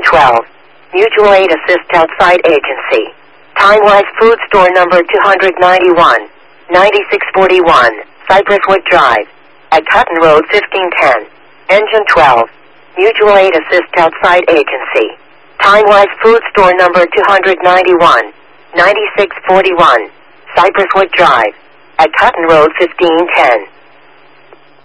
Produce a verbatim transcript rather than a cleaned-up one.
twelve. Mutual Aid Assist Outside Agency. Time-Wise Food Store number two ninety-one, ninety-six forty-one, Cypress Wood Drive. At Hutton Road fifteen ten. Engine twelve. Mutual Aid Assist Outside Agency. Time-Wise Food Store number two ninety-one, ninety-six forty-one, Cypress Wood Drive. At Hutton Road fifteen ten.